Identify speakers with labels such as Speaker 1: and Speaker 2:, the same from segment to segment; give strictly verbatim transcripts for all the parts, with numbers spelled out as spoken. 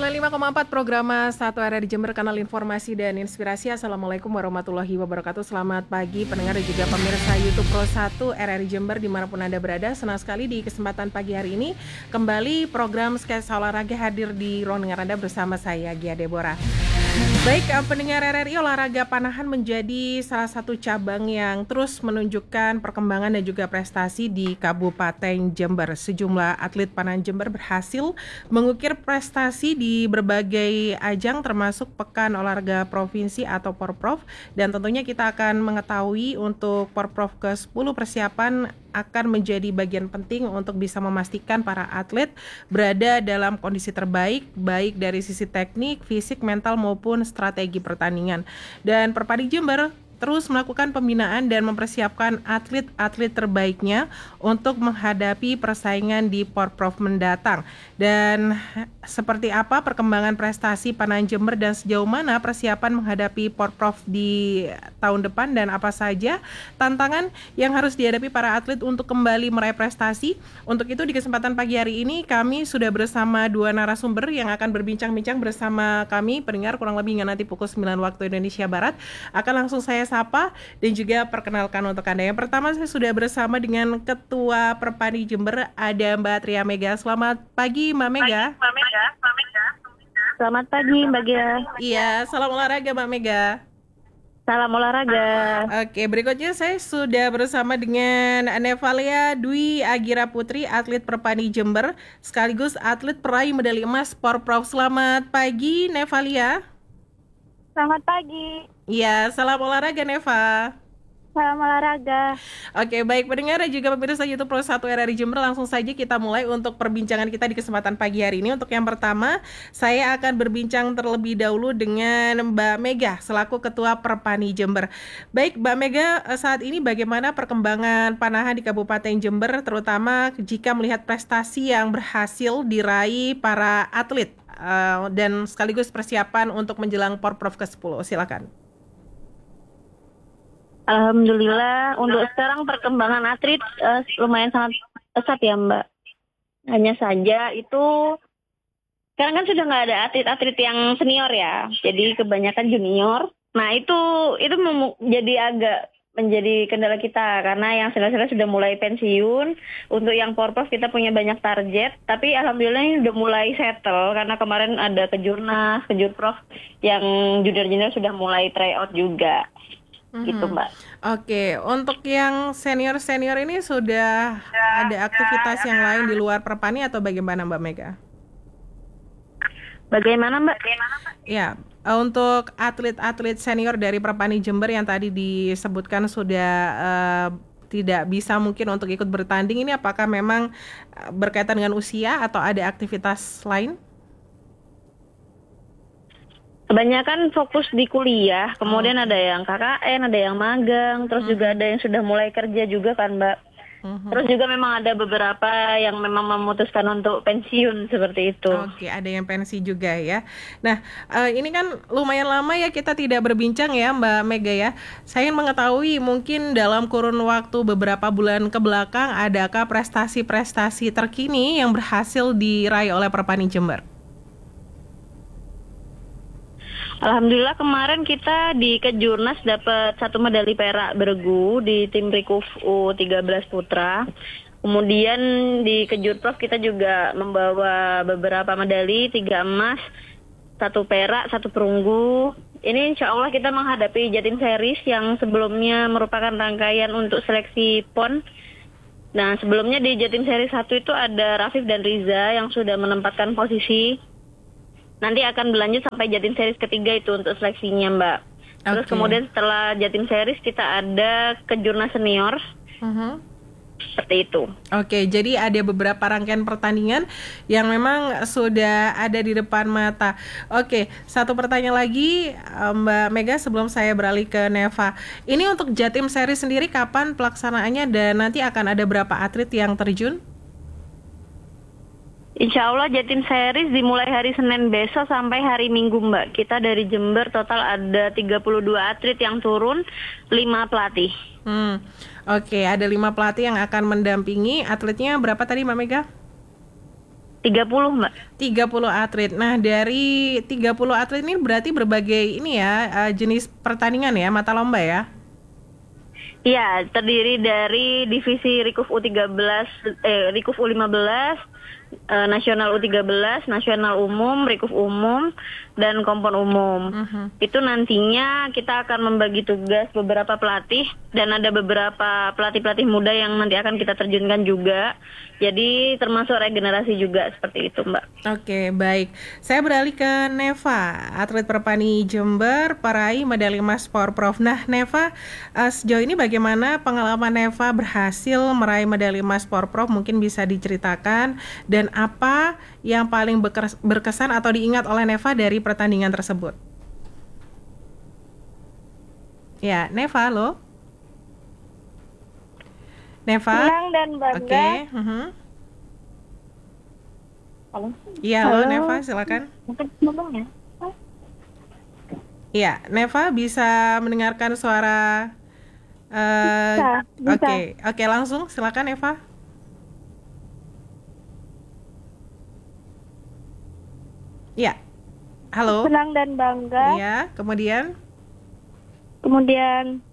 Speaker 1: sembilan puluh lima koma empat Programa satu R R I Jember, kanal informasi dan inspirasi. Assalamualaikum warahmatullahi wabarakatuh. Selamat pagi pendengar dan juga pemirsa YouTube Pro satu R R I Jember dimanapun Anda berada. Senang sekali di kesempatan pagi hari ini kembali program Sketsa Olahraga hadir di ruang dengar Anda bersama saya Gia Deborah. Baik, pendengar R R I, olahraga panahan menjadi salah satu cabang yang terus menunjukkan perkembangan dan juga prestasi di Kabupaten Jember. Sejumlah atlet panahan Jember berhasil mengukir prestasi di berbagai ajang termasuk Pekan Olahraga Provinsi atau Porprov, dan tentunya kita akan mengetahui untuk Porprov ke sepuluh persiapan akan menjadi bagian penting untuk bisa memastikan para atlet berada dalam kondisi terbaik, baik dari sisi teknik, fisik, mental maupun strategi pertandingan. Dan Perpadi Jember terus melakukan pembinaan dan mempersiapkan atlet-atlet terbaiknya untuk menghadapi persaingan di Porprov mendatang. Dan seperti apa perkembangan prestasi panahan Jember dan sejauh mana persiapan menghadapi Porprov di tahun depan dan apa saja tantangan yang harus dihadapi para atlet untuk kembali meraih prestasi. Untuk itu di kesempatan pagi hari ini kami sudah bersama dua narasumber yang akan berbincang-bincang bersama kami pendengar kurang lebih hingga nanti pukul sembilan waktu Indonesia Barat. Akan langsung saya sapa dan juga perkenalkan untuk Anda. Yang pertama saya sudah bersama dengan Ketua Perpadi Jember, ada Mbak Tria Mega. Selamat pagi Mbak Mega.
Speaker 2: Mbak Mega, Mbak Mega. Selamat pagi Mbak Gia.
Speaker 1: Iya, salam olahraga Mbak Mega.
Speaker 2: Salam olahraga.
Speaker 1: Oke, berikutnya saya sudah bersama dengan Nevalia Dwi Agira Putri, atlet Perpadi Jember, sekaligus atlet peraih medali emas Porprov. Selamat pagi Nevalia.
Speaker 2: Selamat pagi.
Speaker 1: Iya, salam olahraga Neva.
Speaker 2: Salam olahraga.
Speaker 1: Oke, baik pendengar dan juga pemirsa YouTube Pro satu R R I Jember, langsung saja kita mulai untuk perbincangan kita di kesempatan pagi hari ini. Untuk yang pertama, saya akan berbincang terlebih dahulu dengan Mbak Mega selaku Ketua Perpani Jember. Baik, Mbak Mega, saat ini bagaimana perkembangan panahan di Kabupaten Jember, terutama jika melihat prestasi yang berhasil diraih para atlet uh, dan sekaligus persiapan untuk menjelang Porprov ke sepuluh? Silakan.
Speaker 2: Alhamdulillah untuk sekarang perkembangan atlet uh, lumayan sangat pesat ya Mbak. Hanya saja itu sekarang kan sudah nggak ada atlet-atlet yang senior ya, jadi kebanyakan junior. Nah itu itu mem- jadi agak menjadi kendala kita karena yang senior-senior sudah mulai pensiun. Untuk yang Porprov kita punya banyak target, tapi alhamdulillah ini udah mulai settle karena kemarin ada kejurnas, kejurprov yang junior-junior sudah mulai tryout juga.
Speaker 1: Mm-hmm.
Speaker 2: Gitu Mbak.
Speaker 1: Oke, untuk yang senior-senior ini sudah ya, ada aktivitas ya, yang lain di luar Perpani atau bagaimana Mbak Mega?
Speaker 2: Bagaimana Mbak?
Speaker 1: Ya, untuk atlet-atlet senior dari Perpani Jember yang tadi disebutkan sudah uh, tidak bisa mungkin untuk ikut bertanding, ini apakah memang berkaitan dengan usia atau ada aktivitas lain?
Speaker 2: Kebanyakan fokus di kuliah, kemudian ada yang K K N, ada yang magang, terus hmm. juga ada yang sudah mulai kerja juga kan Mbak. Hmm. Terus juga memang ada beberapa yang memang memutuskan untuk pensiun seperti itu.
Speaker 1: Oke, ada yang pensi juga ya. Nah, uh, ini kan lumayan lama ya kita tidak berbincang ya Mbak Mega ya. Saya ingin mengetahui mungkin dalam kurun waktu beberapa bulan ke belakang adakah prestasi-prestasi terkini yang berhasil diraih oleh Perpani Jember?
Speaker 2: Alhamdulillah kemarin kita di Kejurnas dapat satu medali perak bergu di tim Rikuf U tiga belas Putra. Kemudian di Kejurprov kita juga membawa beberapa medali, tiga emas, satu perak, satu perunggu. Ini insya Allah kita menghadapi Jatim Series yang sebelumnya merupakan rangkaian untuk seleksi P O N. Nah sebelumnya di Jatim Series satu itu ada Rafif dan Riza yang sudah menempatkan posisi. Nanti akan berlanjut sampai Jatim Series ketiga itu untuk seleksinya Mbak. Terus okay. Kemudian setelah Jatim Series kita ada Kejurnas Senior. Uh-huh. Seperti itu.
Speaker 1: Oke, okay, jadi ada beberapa rangkaian pertandingan yang memang sudah ada di depan mata. Oke, okay, satu pertanyaan lagi Mbak Mega sebelum saya beralih ke Neva. Ini untuk Jatim Series sendiri kapan pelaksanaannya dan nanti akan ada berapa atlet yang terjun?
Speaker 2: Insya Allah Jatim Series dimulai hari Senin besok sampai hari Minggu Mbak. Kita dari Jember total ada tiga puluh dua atlet yang turun, lima pelatih.
Speaker 1: Hmm. Oke, okay, ada lima pelatih yang akan mendampingi. Atletnya berapa tadi Mbak Mega?
Speaker 2: tiga puluh, Mbak.
Speaker 1: tiga puluh atlet. Nah, dari tiga puluh atlet ini berarti berbagai ini ya, uh, jenis pertandingan ya, mata lomba ya?
Speaker 2: Iya, terdiri dari divisi Rikuf U tiga belas, eh, Rikuf U lima belas, eh, Nasional U tiga belas, Nasional Umum, Rikuf Umum, dan Kompon Umum.
Speaker 1: Uh-huh.
Speaker 2: Itu nantinya kita akan membagi tugas beberapa pelatih, dan ada beberapa pelatih-pelatih muda yang nanti akan kita terjunkan juga. Jadi termasuk regenerasi juga seperti itu, Mbak.
Speaker 1: Oke, baik. Saya beralih ke Neva, atlet Perpani Jember, peraih medali emas Porprov. Nah, Neva, uh, sejauh ini bagaimana pengalaman Neva berhasil meraih medali emas Porprov? Mungkin bisa diceritakan, dan apa yang paling berkesan atau diingat oleh Neva dari pertandingan tersebut? Ya, Neva, lo? Neva?
Speaker 3: Senang dan bangga.
Speaker 1: Oke, okay. uh-huh.
Speaker 3: Halo.
Speaker 1: Iya, halo Neva, silakan.
Speaker 3: Mungkin ngomong ya.
Speaker 1: Iya, Neva bisa mendengarkan suara. Uh,
Speaker 3: bisa, bisa.
Speaker 1: Oke, okay. oke okay, langsung silakan Neva. Iya, halo.
Speaker 3: Senang dan bangga.
Speaker 1: Iya, kemudian.
Speaker 3: Kemudian.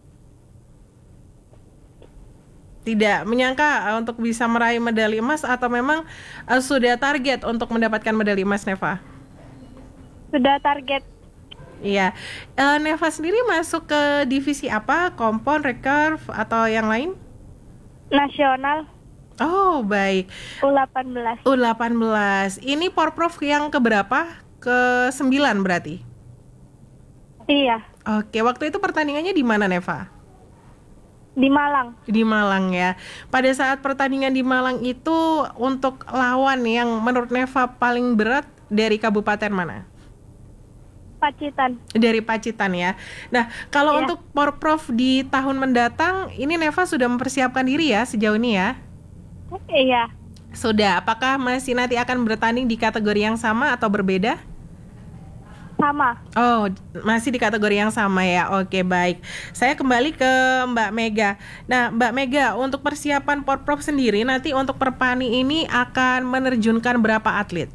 Speaker 1: Tidak menyangka uh, untuk bisa meraih medali emas, atau memang uh, sudah target untuk mendapatkan medali emas, Neva?
Speaker 3: Sudah target.
Speaker 1: Iya. Uh, Neva sendiri masuk ke divisi apa? Kompon, recurve, atau yang lain?
Speaker 3: Nasional.
Speaker 1: Oh, baik.
Speaker 3: U delapan belas.
Speaker 1: U delapan belas. Ini Porprov yang keberapa? Ke sembilan berarti?
Speaker 3: Iya.
Speaker 1: Oke, waktu itu pertandingannya di mana, Neva?
Speaker 3: Di Malang.
Speaker 1: Di Malang ya. Pada saat pertandingan di Malang itu, untuk lawan yang menurut Neva paling berat dari kabupaten mana?
Speaker 3: Pacitan.
Speaker 1: Dari Pacitan ya. Nah, kalau
Speaker 3: Iya.
Speaker 1: untuk Porprov di tahun mendatang, ini Neva sudah mempersiapkan diri ya sejauh ini ya?
Speaker 3: Iya.
Speaker 1: Sudah. Apakah masih nanti akan bertanding di kategori yang sama atau berbeda?
Speaker 3: Sama.
Speaker 1: Oh, masih di kategori yang sama ya. Oke, baik. Saya kembali ke Mbak Mega. Nah, Mbak Mega, untuk persiapan Porprov sendiri, nanti untuk Perpani ini akan menerjunkan berapa atlet?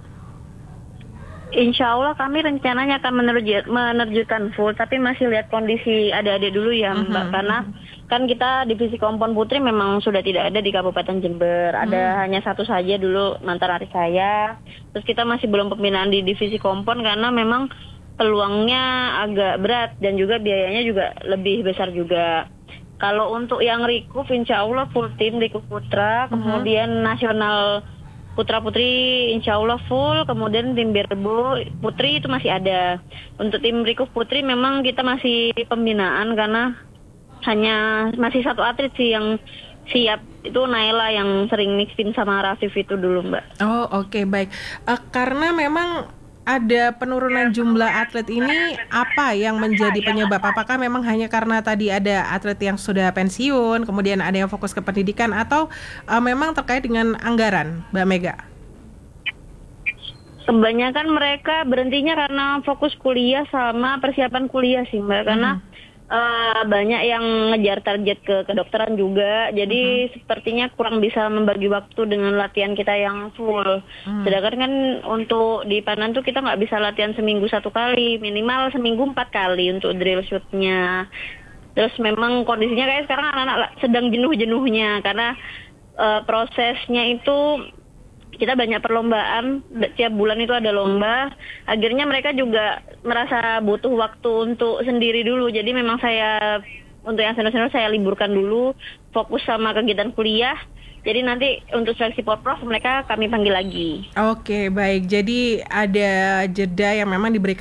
Speaker 2: Insya Allah kami rencananya akan menerju- menerjunkan full, tapi masih lihat kondisi adik-adik dulu ya, Mbak.
Speaker 1: Uh-huh.
Speaker 2: Karena kan kita divisi Kompon Putri memang sudah tidak ada di Kabupaten Jember. Ada
Speaker 1: Hmm.
Speaker 2: hanya satu saja dulu, mantan adik saya. Terus kita masih belum pembinaan di divisi Kompon karena memang peluangnya agak berat dan juga biayanya juga lebih besar juga. Kalau untuk yang Rikuf, insya Allah full tim Rikuf Putra,
Speaker 1: Uh-huh.
Speaker 2: kemudian nasional Putra Putri insya Allah full, kemudian tim Birbo Putri itu masih ada. Untuk tim Rikuf Putri memang kita masih pembinaan karena hanya masih satu atlet sih yang siap, itu Naila yang sering mix tim sama Rafif itu dulu, Mbak.
Speaker 1: Oh, oke, okay, baik. Uh, karena memang ada penurunan jumlah atlet ini, apa yang menjadi penyebab? Apakah memang hanya karena tadi ada atlet yang sudah pensiun, kemudian ada yang fokus ke pendidikan, atau uh, memang terkait dengan anggaran, Mbak Mega?
Speaker 2: Kebanyakan mereka berhentinya karena fokus kuliah sama persiapan kuliah sih, Mbak. Karena
Speaker 1: Hmm.
Speaker 2: uh, banyak yang ngejar target ke kedokteran juga. Jadi
Speaker 1: Hmm.
Speaker 2: sepertinya kurang bisa membagi waktu dengan latihan kita yang full.
Speaker 1: Hmm.
Speaker 2: Sedangkan kan untuk di Panan tuh kita nggak bisa latihan seminggu satu kali, minimal seminggu empat kali untuk drill shootnya. Terus memang kondisinya kayak sekarang anak-anak sedang jenuh-jenuhnya karena uh, prosesnya itu kita banyak perlombaan, tiap bulan itu ada lomba. Akhirnya mereka juga merasa butuh waktu untuk sendiri dulu. Jadi memang saya, untuk yang senior-senior saya liburkan dulu, fokus sama kegiatan kuliah. Jadi nanti untuk seleksi Porprov mereka kami panggil lagi.
Speaker 1: Oke, baik. Jadi ada jeda yang memang diberikan